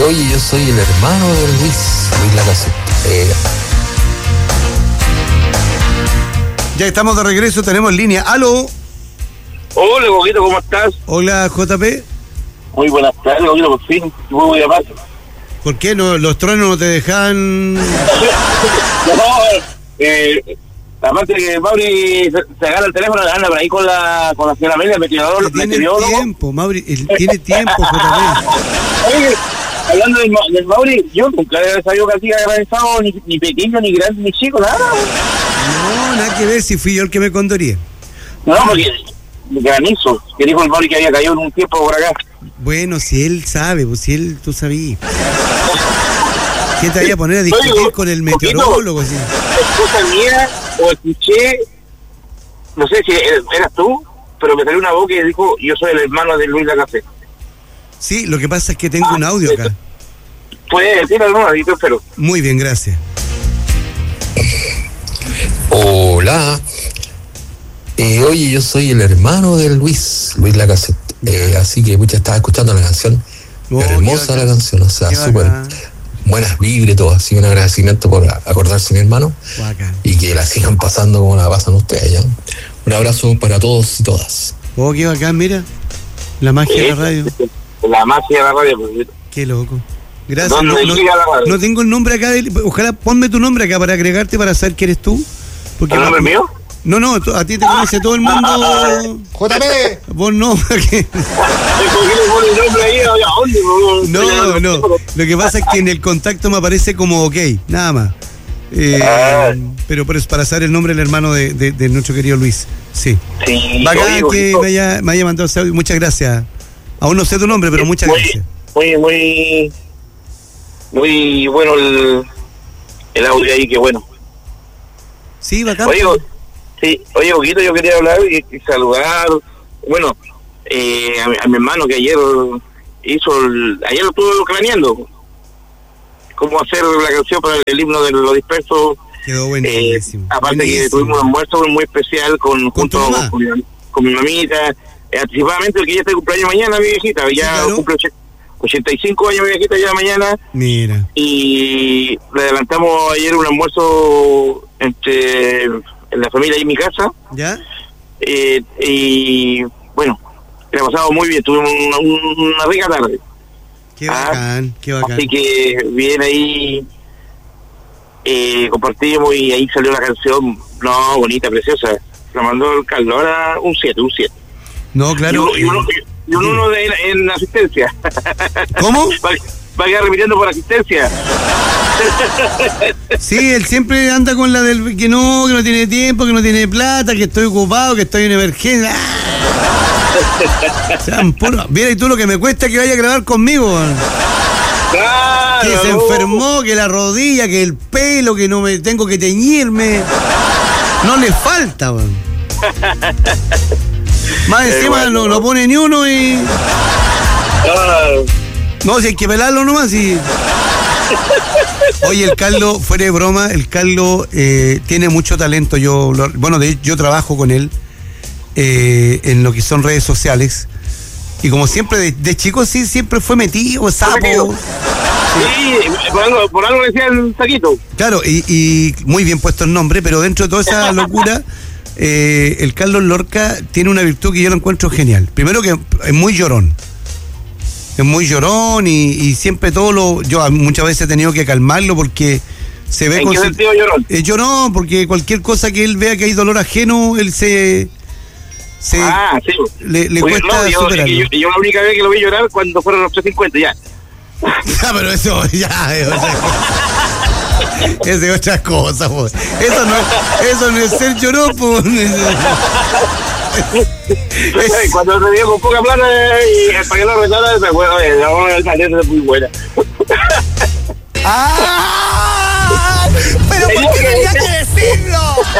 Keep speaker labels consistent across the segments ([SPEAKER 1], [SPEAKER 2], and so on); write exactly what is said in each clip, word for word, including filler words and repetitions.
[SPEAKER 1] oye, yo soy el hermano de Luis, Luis Lacazette. Eh.
[SPEAKER 2] Ya estamos de regreso, tenemos línea. ¡Aló!
[SPEAKER 3] Hola, Coquito, ¿cómo estás?
[SPEAKER 2] Hola, J P.
[SPEAKER 3] Muy buenas tardes, Coquito, por fin. Muy buena paz.
[SPEAKER 2] ¿Por qué no, los truenos no te dejan?
[SPEAKER 3] No, eh, aparte que Mauri se, se agarra el teléfono, anda por ahí con la con la señora Amelia, meteorólogo.
[SPEAKER 2] Tiene tiempo, Mauri, él tiene tiempo, J P.
[SPEAKER 3] Oye, hablando del, del Mauri, yo nunca he sabido que así haya estado ni, ni pequeño, ni grande, ni chico, nada.
[SPEAKER 2] No, nada que ver si fui yo el que me condoría.
[SPEAKER 3] No, porque granizo, que dijo el Mauri que había caído en un tiempo por acá.
[SPEAKER 2] Bueno, si él sabe, pues si él, tú sabías. ¿Qué te vaya a poner a discutir Oye, con el meteorólogo?
[SPEAKER 3] ¿Sí? Escucha mía, o escuché, no sé si eras tú, pero me salió una voz que dijo, yo soy el hermano de Luis Lacazette.
[SPEAKER 2] Sí, lo que pasa es que tengo ah, un audio acá.
[SPEAKER 3] Pues, tíralo, ahí te espero.
[SPEAKER 2] Muy bien, gracias.
[SPEAKER 1] Hola. Eh, oye, yo soy el hermano de Luis, Luis Lacazette. Eh, así que, pucha, estaba escuchando la canción. Oh, hermosa la canción, o sea, súper buenas vibras y todo. Así un agradecimiento por acordarse de mi hermano. Bacán. Y que la sigan pasando como la pasan ustedes, ¿ya? Un abrazo para todos y todas.
[SPEAKER 2] Oh, qué bacán, mira. La magia de la radio.
[SPEAKER 3] La magia de la radio, pues.
[SPEAKER 2] Qué loco. Gracias. No, no, no tengo el nombre acá. De, ojalá ponme tu nombre acá para agregarte para saber quién eres tú. Porque
[SPEAKER 3] ¿El nombre
[SPEAKER 2] no,
[SPEAKER 3] mío?
[SPEAKER 2] No, no, a ti te conoce todo el mundo.
[SPEAKER 3] J P.
[SPEAKER 2] Vos no. No, no. Lo que pasa es que en el contacto me aparece como ok, nada más. Eh, ah. Pero, pero es para saber el nombre del hermano de, de, de nuestro querido Luis. Sí.
[SPEAKER 3] Sí.
[SPEAKER 2] Bacán que me haya, me haya mandado ese audio. Muchas gracias. Aún no sé tu nombre, pero muchas
[SPEAKER 3] muy,
[SPEAKER 2] gracias.
[SPEAKER 3] Muy, muy, muy bueno el, el audio ahí, que bueno.
[SPEAKER 2] Sí, bacán.
[SPEAKER 3] Oye, sí, oye, Boquito, yo quería hablar y, y saludar, bueno, eh, a, mi, a mi hermano que ayer hizo, el, ayer lo estuvo planeando, cómo hacer la canción para el himno de los dispersos.
[SPEAKER 2] Quedó buenísimo.
[SPEAKER 3] Eh, aparte
[SPEAKER 2] buenísimo.
[SPEAKER 3] Que tuvimos un almuerzo muy especial con,
[SPEAKER 2] ¿Con
[SPEAKER 3] junto con, con, mi, con mi mamita, eh, anticipadamente porque ella está de cumpleaños mañana, mi viejita, ya sí, claro. Cumple ochenta y cinco años mi viejita ya mañana.
[SPEAKER 2] Mira.
[SPEAKER 3] Y le adelantamos ayer un almuerzo entre en la familia y en mi casa.
[SPEAKER 2] ¿Ya?
[SPEAKER 3] Eh, y bueno, le ha pasado muy bien, tuvimos una, una rica tarde.
[SPEAKER 2] Qué bacán, ah, qué bacán.
[SPEAKER 3] Así que bien ahí, eh, compartimos y ahí salió la canción, no, bonita, preciosa. La mandó el Carlos, ahora un siete, un siete.
[SPEAKER 2] No, claro.
[SPEAKER 3] Y, y uno, y un uno de, en, en asistencia.
[SPEAKER 2] ¿Cómo?
[SPEAKER 3] Va, va a quedar repitiendo por asistencia.
[SPEAKER 2] Sí, él siempre anda con la del que no, que no tiene tiempo, que no tiene plata, que estoy ocupado, que estoy en emergencia. ¡Ah! O sea, puro, mira, y tú lo que me cuesta que vaya a grabar conmigo.
[SPEAKER 3] Claro.
[SPEAKER 2] Que se enfermó, que la rodilla, que el pelo, que no me tengo que teñirme. No le falta, man. Más encima bueno, no, no pone ni uno y...
[SPEAKER 3] Claro.
[SPEAKER 2] No, si hay que pelarlo nomás y... Oye, el Carlos, fuera de broma, el Carlos eh, tiene mucho talento. Yo, lo, bueno, de, yo trabajo con él eh, en lo que son redes sociales. Y como siempre, de, de chico sí, siempre fue metido, sapo.
[SPEAKER 3] Sí, por algo, por algo le decían Saquito.
[SPEAKER 2] Claro, y, y muy bien puesto el nombre, pero dentro de toda esa locura, eh, el Carlos Lorca tiene una virtud que yo lo encuentro genial. Primero que es muy llorón. Es muy llorón y, y siempre todo lo... Yo muchas veces he tenido que calmarlo porque se ve...
[SPEAKER 3] ¿En
[SPEAKER 2] con
[SPEAKER 3] qué
[SPEAKER 2] su,
[SPEAKER 3] sentido llorón?
[SPEAKER 2] Es llorón porque cualquier cosa que él vea que hay dolor ajeno, él se... se
[SPEAKER 3] ah, sí.
[SPEAKER 2] Le, le
[SPEAKER 3] Oye,
[SPEAKER 2] cuesta
[SPEAKER 3] no, yo,
[SPEAKER 2] superarlo.
[SPEAKER 3] Yo, yo la única vez que lo vi llorar cuando fueron los trescientos cincuenta, ya.
[SPEAKER 2] Ya, pero eso ya es otra cosa. Es de otras cosas, pues. Eso no es, eso no es ser llorón, pues.
[SPEAKER 3] Es... Cuando se dio con poca plata y para que lo retara, se fue, oye, la caleta es muy buena.
[SPEAKER 2] ¡Ah! ¿Pero por qué tenía que decirlo?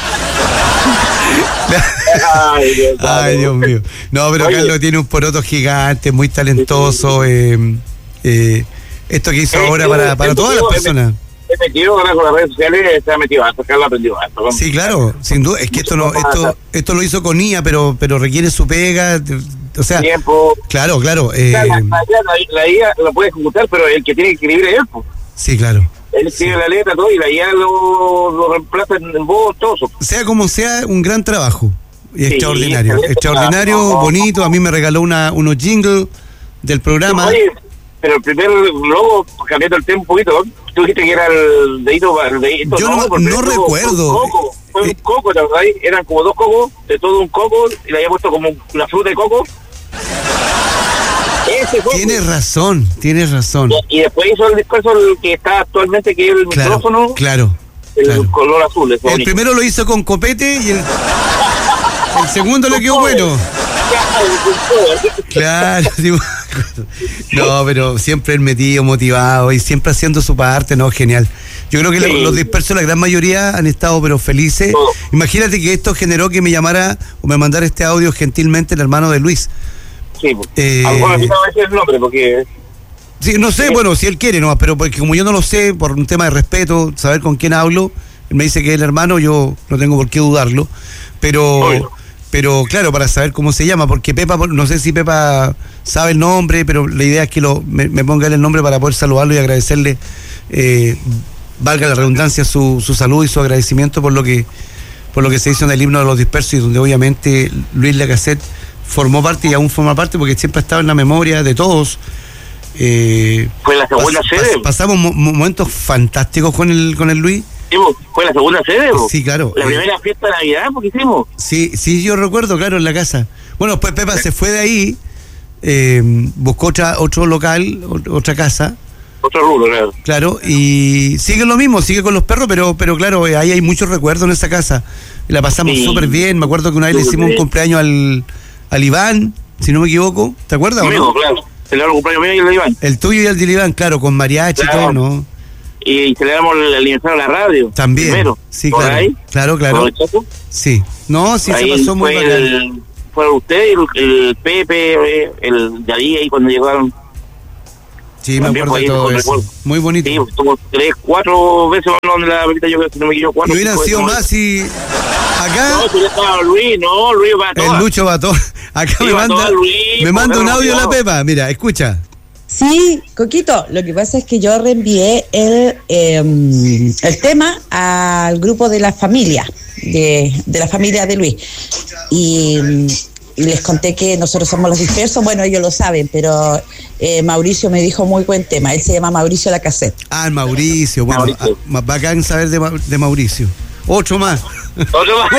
[SPEAKER 3] Ay, Dios,
[SPEAKER 2] Ay, Dios mío. No, pero oye, Carlos tiene un poroto gigante, muy talentoso. Eh, eh, esto que hizo eh, ahora eh, para, para todas las personas.
[SPEAKER 3] He metido con las redes sociales, se ha metido hasta Carlos ha aprendido harto.
[SPEAKER 2] Sí, claro, sin duda. Es que esto no, esto, esto lo hizo con I A, pero, pero requiere su pega. o sea,
[SPEAKER 3] tiempo.
[SPEAKER 2] Claro, claro. Eh,
[SPEAKER 3] la, la, la, la I A la puede ejecutar, pero el que tiene que escribir es él, pues.
[SPEAKER 2] Sí, claro.
[SPEAKER 3] Él escribe sí. la letra, todo, y la I A lo, lo reemplaza en voz, todo eso.
[SPEAKER 2] Sea como sea, un gran trabajo. Y
[SPEAKER 3] sí,
[SPEAKER 2] extraordinario. Extraordinario, trabajo. Bonito. A mí me regaló una unos jingles del programa.
[SPEAKER 3] Oye, pero el primer logo, cambiando el tema un poquito, tú dijiste que era el dedito. El dedito
[SPEAKER 2] Yo no, no, no recuerdo.
[SPEAKER 3] Fue un coco, fue un coco, ¿verdad? Eran como dos cocos, de todo un coco, y le había puesto como una fruta de coco. Ese fue.
[SPEAKER 2] Tienes razón, tienes razón.
[SPEAKER 3] Y, y después hizo el discurso el que está actualmente, que es el
[SPEAKER 2] claro,
[SPEAKER 3] micrófono.
[SPEAKER 2] Claro.
[SPEAKER 3] El
[SPEAKER 2] claro.
[SPEAKER 3] color azul. Es
[SPEAKER 2] el
[SPEAKER 3] bonito.
[SPEAKER 2] primero lo hizo con copete y el, el segundo le quedó bueno. Claro, sí. No, pero siempre el metido, motivado y siempre haciendo su parte, ¿no? Genial. Yo creo que sí. los, los dispersos, la gran mayoría, han estado pero felices. Oh. Imagínate que esto generó que me llamara o me mandara este audio gentilmente el hermano de Luis.
[SPEAKER 3] Sí, eh, a lo mejor no voy a decir el nombre porque...
[SPEAKER 2] Sí, no sé, sí. bueno, si él quiere, no, pero porque como yo no lo sé, por un tema de respeto, saber con quién hablo, él me dice que es el hermano, yo no tengo por qué dudarlo, pero... Bueno. Pero claro, para saber cómo se llama, porque Pepa, no sé si Pepa sabe el nombre, pero la idea es que lo, me, me ponga el nombre para poder saludarlo y agradecerle, eh, valga la redundancia, su, su salud y su agradecimiento por lo que por lo que se hizo en el himno de los dispersos, y donde obviamente Luis Lacassette formó parte y aún forma parte, porque siempre ha estado en la memoria de todos. Eh,
[SPEAKER 3] Fue la segunda pas, sede.
[SPEAKER 2] Pas, pasamos mo momentos fantásticos con el con el Luis.
[SPEAKER 3] Fue la segunda sede, ¿o?
[SPEAKER 2] Sí, claro.
[SPEAKER 3] La
[SPEAKER 2] eh,
[SPEAKER 3] primera fiesta de Navidad, porque hicimos.
[SPEAKER 2] Sí, sí, yo recuerdo, claro, en la casa. Bueno, pues Pepa se fue de ahí, eh, buscó otra, otro local, otra casa.
[SPEAKER 3] Otro rubro, claro.
[SPEAKER 2] Claro, y sigue lo mismo, sigue con los perros, pero pero claro, eh, ahí hay muchos recuerdos en esa casa. La pasamos súper sí. bien. Me acuerdo que una vez le hicimos un cumpleaños al, al Iván, si no me equivoco. ¿Te acuerdas?
[SPEAKER 3] Mío,
[SPEAKER 2] ¿no?
[SPEAKER 3] Claro. Celebramos el cumpleaños mío y el de Iván.
[SPEAKER 2] El tuyo y el de Iván, claro, con mariachi claro. y todo, ¿no?
[SPEAKER 3] Y celebramos el aniversario de la radio.
[SPEAKER 2] También. Primero. Sí, claro. Ahí, claro, claro. Sí. No, sí
[SPEAKER 3] ahí
[SPEAKER 2] se pasó muy
[SPEAKER 3] bien. El, fue usted, el, el Pepe, el Yadí ahí cuando llegaron.
[SPEAKER 2] Sí, me acuerdo de todo eso. Recuerdo. Muy bonito.
[SPEAKER 3] Sí, estuvo tres, cuatro veces donde la Pepita, yo si no me equivoco.
[SPEAKER 2] Y hubieran sido más si acá.
[SPEAKER 3] No, si ya estaba Luis, no, Luis va a todo.
[SPEAKER 2] El Lucho va a todo. Acá sí, me manda, Luis, me manda un audio la Pepa, mira, escucha.
[SPEAKER 4] Sí, Coquito, lo que pasa es que yo reenvié el, eh, el tema al grupo de la familia, de, de la familia de Luis. Y, y les conté que nosotros somos los dispersos, bueno, ellos lo saben, pero eh, Mauricio me dijo muy buen tema, él se llama Mauricio Lacassette.
[SPEAKER 2] Ah, Mauricio, bueno, Mauricio. A, bacán saber de, de Mauricio. Otro más.
[SPEAKER 3] Otro más.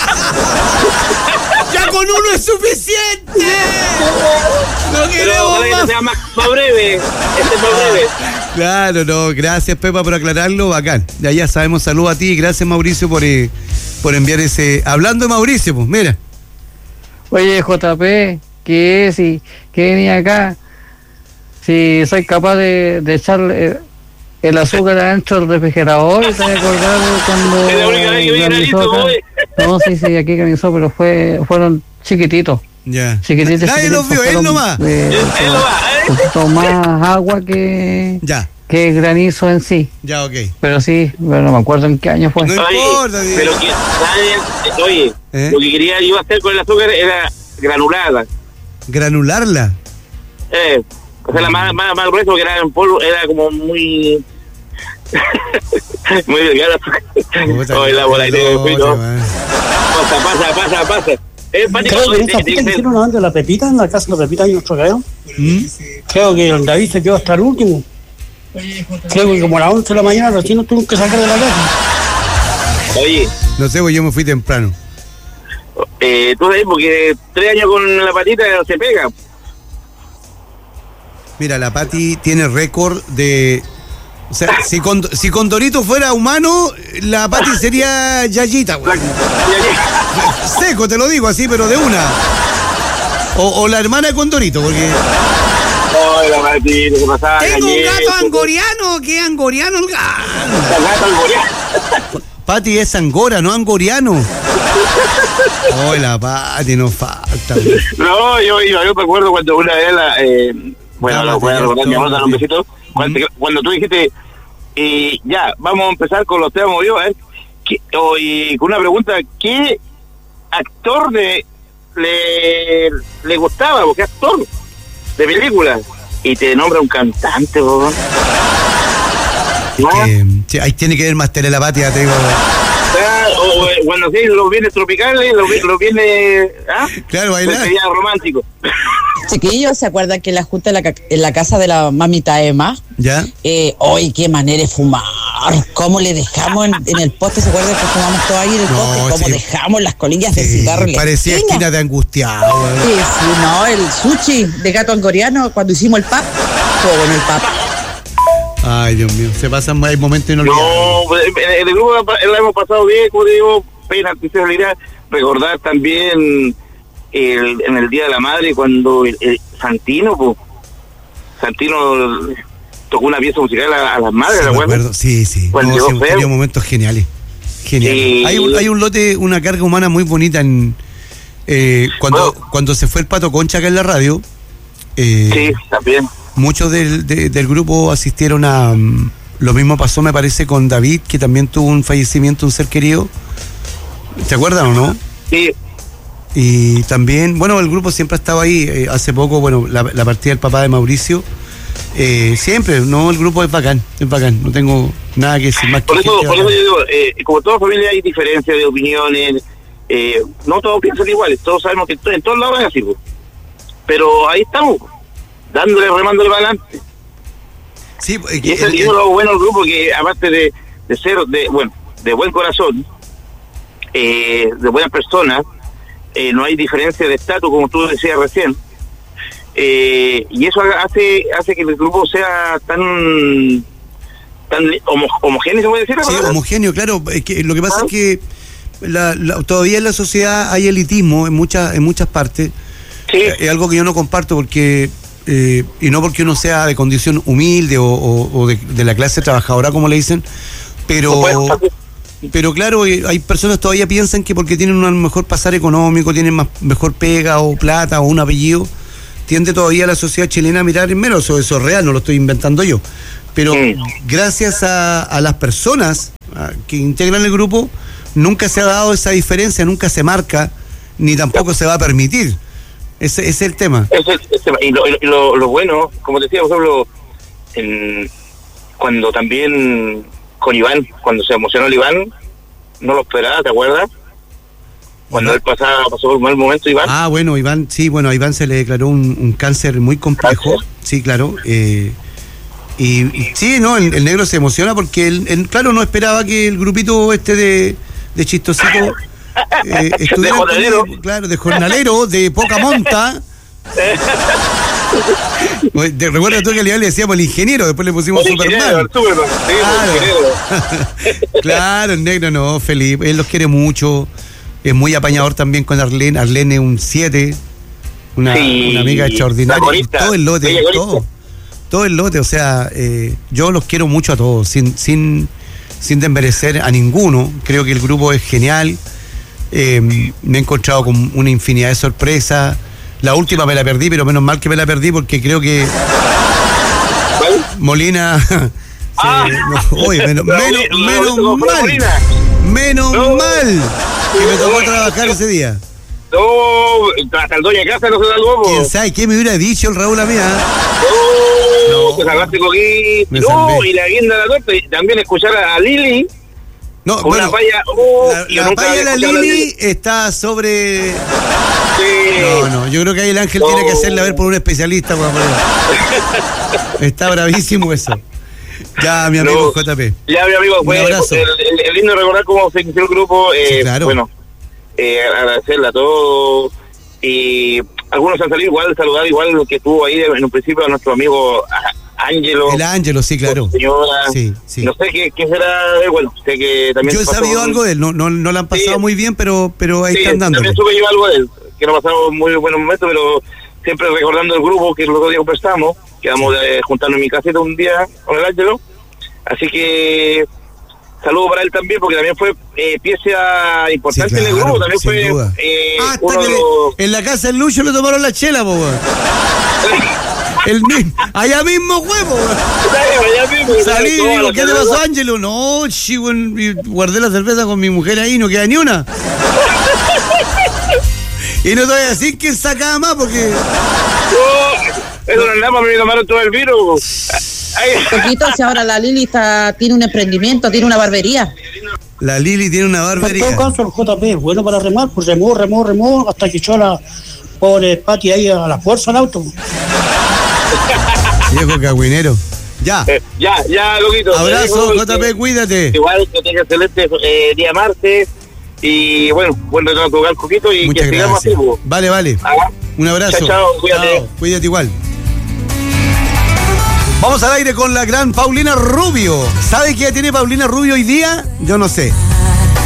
[SPEAKER 2] ¡Ya con uno es suficiente! No queremos
[SPEAKER 3] Pero,
[SPEAKER 2] más.
[SPEAKER 3] Sea más, más breve. Este es más breve.
[SPEAKER 2] Claro, no, gracias Pepa por aclararlo, bacán. Ya ya sabemos, saludos a ti y gracias Mauricio por, eh, por enviar ese... Hablando de Mauricio, pues mira.
[SPEAKER 5] Oye, J P, ¿qué es? Si, ¿qué venía acá? Si soy capaz de, de echarle el azúcar adentro del refrigerador, ¿te vas a acordar cuando...
[SPEAKER 3] Es la única vez que me granito,
[SPEAKER 5] no, sí, sí, aquí granizó, pero fue, fueron chiquititos.
[SPEAKER 2] Ya.
[SPEAKER 5] Chiquititos.
[SPEAKER 2] Nadie los vio, él nomás.
[SPEAKER 5] Eh,
[SPEAKER 3] él nomás.
[SPEAKER 5] Más agua que...
[SPEAKER 2] Ya.
[SPEAKER 5] Que granizo en sí.
[SPEAKER 2] Ya, ok.
[SPEAKER 5] Pero sí, pero no me acuerdo en qué año fue.
[SPEAKER 2] No
[SPEAKER 3] oye,
[SPEAKER 2] importa,
[SPEAKER 3] pero que, nadie, oye, ¿eh? Lo que quería yo hacer con el azúcar era granularla.
[SPEAKER 2] ¿Granularla?
[SPEAKER 3] Eh, o sea, la más, más, más gruesa, porque era en polvo, era como muy... muy delgada. Oye, la bola de frito. Pasa, pasa, pasa, pasa. Eh,
[SPEAKER 6] Creo que esta fiesta que hicieron una de la Pepita, en la casa de la Pepita y nuestro cabrón. ¿Mm? Creo que el David se quedó hasta el último. Creo que como a las once de la mañana recién nos tuvimos que sacar de la casa.
[SPEAKER 3] Oye.
[SPEAKER 2] No sé, pues yo me fui temprano.
[SPEAKER 3] Eh, tú sabes, porque tres años con la patita se pega.
[SPEAKER 2] Mira, la Pati tiene récord de... O sea, si, con, si Condorito fuera humano, la Pati sería Yayita, güey. Seco, te lo digo así, pero de una. O, o la hermana de Condorito, porque...
[SPEAKER 3] Ay, la Pati, ¿qué pasaba?
[SPEAKER 2] Tengo un gato angoriano, ¿qué angoriano el gato?
[SPEAKER 3] El gato angoriano.
[SPEAKER 2] Pati es angora, no angoriano. Ay, la Pati, no falta. Güey.
[SPEAKER 3] No, yo, yo, yo me acuerdo cuando una vez la... Eh, bueno, lo voy a recordar, mi amor, dar un besito. Cuando, cuando tú dijiste, eh, ya, vamos a empezar con los temas movidos, a ver, ¿qué, oh, y con una pregunta, ¿qué actor de le, le gustaba, porque es actor de películas, y te nombra un cantante, po. ¿No?
[SPEAKER 2] Eh, sí, ahí tiene que ver más Telelapatia, te digo.
[SPEAKER 3] O, o, bueno, sí, los bienes tropicales, los, los bienes, ¿ah?
[SPEAKER 2] Claro, bailar.
[SPEAKER 3] Sería romántico.
[SPEAKER 4] Chiquillos, ¿se acuerdan que en la junta en la, en la casa de la mamita Emma?
[SPEAKER 2] ¿Ya?
[SPEAKER 4] Eh, ¡Ay, qué manera de fumar! ¿Cómo le dejamos en, en el poste? ¿Se acuerdan que fumamos todo ahí en el
[SPEAKER 2] No,
[SPEAKER 4] poste? ¿Cómo
[SPEAKER 2] sí.
[SPEAKER 4] dejamos las colillas de
[SPEAKER 2] Sí,
[SPEAKER 4] cigarro en la
[SPEAKER 2] parecía
[SPEAKER 4] esquina?
[SPEAKER 2] esquina de angustiado.
[SPEAKER 4] Sí, sí, no, el sushi de gato angoriano cuando hicimos el pap. Todo bueno el pap.
[SPEAKER 2] Ay, Dios mío, se pasan hay momentos inolvidables.
[SPEAKER 3] No, en el grupo la hemos pasado bien, como digo, pena, quisiera recordar también el, en el Día de la Madre cuando el, el Santino, pues, Santino tocó una pieza musical a, a las madres,
[SPEAKER 2] Sí,
[SPEAKER 3] ¿la
[SPEAKER 2] me
[SPEAKER 3] acuerdas?
[SPEAKER 2] acuerdo. Sí, sí.
[SPEAKER 3] Cuando
[SPEAKER 2] No,
[SPEAKER 3] llegó
[SPEAKER 2] sí, hemos
[SPEAKER 3] feo.
[SPEAKER 2] tenido momentos geniales. Geniales.
[SPEAKER 3] Sí.
[SPEAKER 2] Hay, un, hay un lote, una carga humana muy bonita en eh, cuando,
[SPEAKER 3] Bueno.
[SPEAKER 2] cuando se fue el Pato Concha acá en la radio. Eh,
[SPEAKER 3] Sí, también.
[SPEAKER 2] Muchos del, de- del grupo asistieron a... mm, lo mismo pasó, me parece, con David, que también tuvo un fallecimiento, un ser querido. ¿Te acuerdas o no?
[SPEAKER 3] Sí,
[SPEAKER 2] Y también, bueno, el grupo siempre ha estado ahí. Eh, hace poco, bueno, la, la partida del papá de Mauricio. Eh, siempre, no, el grupo es bacán, es bacán. No tengo nada que decir más que
[SPEAKER 3] por eso,
[SPEAKER 2] gente
[SPEAKER 3] por eso
[SPEAKER 2] bacán.
[SPEAKER 3] yo digo, eh, como toda familia hay diferencias de opiniones, eh, no todos piensan iguales, todos sabemos que to- en todos lados es así, pues. Pero ahí estamos, dándole, remándole para adelante.
[SPEAKER 2] Sí, eh,
[SPEAKER 3] Y
[SPEAKER 2] el-
[SPEAKER 3] eso
[SPEAKER 2] el-
[SPEAKER 3] es lo bueno del grupo, que aparte de, de ser, de bueno, de buen corazón, eh, de buenas personas, eh, no hay diferencia de estatus, como tú decías recién, eh, y eso hace hace que el grupo sea tan tan homo- homogéneo, ¿se puede decir? la
[SPEAKER 2] Sí,
[SPEAKER 3] palabra?
[SPEAKER 2] homogéneo, claro. Es que lo que pasa
[SPEAKER 3] Ah.
[SPEAKER 2] es que la- la- todavía en la sociedad hay elitismo en muchas en muchas partes.
[SPEAKER 3] Sí.
[SPEAKER 2] Es algo que yo no comparto porque eh, y no porque uno sea de condición humilde o, o- o de, de la clase trabajadora, como le dicen, pero
[SPEAKER 3] Bueno,
[SPEAKER 2] pero claro, eh, hay personas todavía piensan que porque tienen un mejor pasar económico, tienen más mejor pega o plata o un apellido, tiende todavía la sociedad chilena a mirar en menos. Eso, eso es real, no lo estoy inventando yo. Pero
[SPEAKER 3] Sí.
[SPEAKER 2] gracias a, a las personas a, que integran el grupo, nunca se ha dado esa diferencia, nunca se marca, ni tampoco se va a permitir. Ese, ese es el tema.
[SPEAKER 3] Eso es- ese- y lo, y lo, lo bueno, como decía, por ejemplo, en- cuando también con Iván, cuando se emocionó el Iván, no lo esperaba, ¿te acuerdas? Cuando él pasaba, pasó por un mal momento, Iván.
[SPEAKER 2] Ah, bueno, Iván, sí, bueno, a Iván se le declaró un, un cáncer muy complejo.
[SPEAKER 3] ¿Cáncer?
[SPEAKER 2] Sí, claro. eh, y, y sí, no, el, el negro se emociona porque él, él, claro, no esperaba que el grupito este de, de chistosito eh, estuviera
[SPEAKER 3] De jornalero.
[SPEAKER 2] con él, claro, de jornalero, de poca monta. Oye, te- recuerda tú que al Iván le decíamos el ingeniero, después le pusimos
[SPEAKER 3] El ingeniero,
[SPEAKER 2] Superman.
[SPEAKER 3] el Superman, sí, el
[SPEAKER 2] Claro.
[SPEAKER 3] ingeniero.
[SPEAKER 2] Claro, el negro no, Felipe, él los quiere mucho, es muy apañador también con Arlene, Arlene es un siete, una,
[SPEAKER 3] Sí,
[SPEAKER 2] una amiga
[SPEAKER 3] la
[SPEAKER 2] extraordinaria, y
[SPEAKER 3] corista,
[SPEAKER 2] todo el lote,
[SPEAKER 3] bella corista.
[SPEAKER 2] todo, todo el lote, o sea, eh, yo los quiero mucho a todos, sin, sin, sin desmerecer a ninguno, creo que el grupo es genial, eh, me he encontrado con una infinidad de sorpresas, la última me la perdí, pero menos mal que me la perdí porque creo que
[SPEAKER 3] ¿Cuál?
[SPEAKER 2] Molina. se-
[SPEAKER 3] Ah.
[SPEAKER 2] no, oye, menos,
[SPEAKER 3] La
[SPEAKER 2] menos,
[SPEAKER 3] Molina, la
[SPEAKER 2] menos
[SPEAKER 3] Molina,
[SPEAKER 2] mal.
[SPEAKER 3] Molina.
[SPEAKER 2] Menos
[SPEAKER 3] No.
[SPEAKER 2] mal que me tocó trabajar ese día.
[SPEAKER 3] No, hasta el dueño de casa no se da luego.
[SPEAKER 2] ¿Quién sabe qué me hubiera dicho el Raúl a mí? ah?
[SPEAKER 3] No,
[SPEAKER 2] No.
[SPEAKER 3] te salvaste coquito.
[SPEAKER 2] Me
[SPEAKER 3] No,
[SPEAKER 2] salvé.
[SPEAKER 3] y la guinda de la torta. Y también escuchar a Lili
[SPEAKER 2] No,
[SPEAKER 3] con
[SPEAKER 2] bueno,
[SPEAKER 3] una palla. Oh,
[SPEAKER 2] la,
[SPEAKER 3] y yo
[SPEAKER 2] la
[SPEAKER 3] nunca
[SPEAKER 2] palla de
[SPEAKER 3] había
[SPEAKER 2] la
[SPEAKER 3] escuchado a
[SPEAKER 2] Lili está sobre.
[SPEAKER 3] Sí.
[SPEAKER 2] No, no, yo creo que ahí el Ángel
[SPEAKER 3] No.
[SPEAKER 2] tiene que hacerle a ver por un especialista. Por favor. Está bravísimo eso. Ya, mi amigo
[SPEAKER 3] No.
[SPEAKER 2] J P.
[SPEAKER 3] Ya, mi amigo,
[SPEAKER 2] Un
[SPEAKER 3] fue
[SPEAKER 2] abrazo.
[SPEAKER 3] el, el- el lindo recordar cómo se inició el grupo. Eh,
[SPEAKER 2] Sí, claro.
[SPEAKER 3] Bueno, eh, agradecerle a todos. Y algunos han salido igual, saludar igual lo que estuvo ahí en un principio a nuestro amigo Á- Ángelo.
[SPEAKER 2] El Ángelo, sí, claro.
[SPEAKER 3] Señora.
[SPEAKER 2] Sí, sí.
[SPEAKER 3] No sé qué, qué será de él, bueno, sé que también.
[SPEAKER 2] Yo he
[SPEAKER 3] pasó
[SPEAKER 2] sabido
[SPEAKER 3] un-
[SPEAKER 2] algo de él, no, no, no lo han pasado
[SPEAKER 3] Sí.
[SPEAKER 2] muy bien, pero, pero ahí
[SPEAKER 3] Sí,
[SPEAKER 2] están dándole.
[SPEAKER 3] también supe yo algo de él, que no ha pasado muy buenos momentos, pero siempre recordando el grupo que los otros días conversamos, quedamos de juntarnos en mi caseta un día con el Ángelo, así que saludo para él también, porque también fue eh, pieza importante
[SPEAKER 2] Sí,
[SPEAKER 3] en el
[SPEAKER 2] claro,
[SPEAKER 3] grupo, también
[SPEAKER 2] sin
[SPEAKER 3] fue
[SPEAKER 2] duda.
[SPEAKER 3] eh,
[SPEAKER 2] Ah, hasta
[SPEAKER 3] uno
[SPEAKER 2] que
[SPEAKER 3] de
[SPEAKER 2] le-
[SPEAKER 3] los...
[SPEAKER 2] en la casa del Lucho le tomaron la chela, po, weón. El mismo, allá mismo huevo, weón.
[SPEAKER 3] Ya mismo,
[SPEAKER 2] Salí y
[SPEAKER 3] toda
[SPEAKER 2] digo,
[SPEAKER 3] la
[SPEAKER 2] ¿qué te
[SPEAKER 3] cerveza.
[SPEAKER 2] pasó, Ángelo? No, chico, y guardé la cerveza con mi mujer ahí, no queda ni una. Y no te voy a decir quién sacaba más porque...
[SPEAKER 3] Oh, eso no es nada, me tomaron todo el virus.
[SPEAKER 4] Poquito, si ahora la Lili está, tiene un emprendimiento, tiene una barbería.
[SPEAKER 2] La Lili tiene una barbería.
[SPEAKER 6] En todo caso, el J P es bueno para remar, pues remó, remó, remó, hasta que echó a la pobre Pati ahí a la fuerza al auto.
[SPEAKER 2] Viejo cagüinero. Ya.
[SPEAKER 3] Eh, ya, ya, loquito.
[SPEAKER 2] Abrazo, J P, cuídate.
[SPEAKER 3] Igual que tenga excelente eh, día martes. Y bueno, buen retorno a tu hogar, Coquito. Y
[SPEAKER 2] muchas
[SPEAKER 3] que sigamos así.
[SPEAKER 2] Vale, vale.
[SPEAKER 3] Ah,
[SPEAKER 2] un abrazo.
[SPEAKER 3] Chao, chao, cuídate.
[SPEAKER 2] Chao, cuídate igual. Vamos al aire con la gran Paulina Rubio. ¿Sabe qué tiene Paulina Rubio hoy día? Yo no sé.